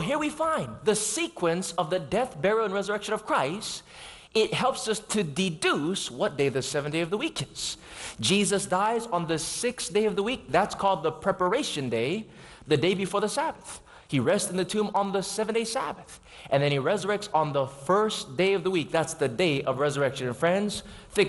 here we find the sequence of the death, burial, and resurrection of Christ. It helps us to deduce what day the seventh day of the week is. Jesus dies on the sixth day of the week. That's called the preparation day, the day before the Sabbath. He rests in the tomb on the seventh-day Sabbath. And then he resurrects on the first day of the week. That's the day of resurrection. And friends, think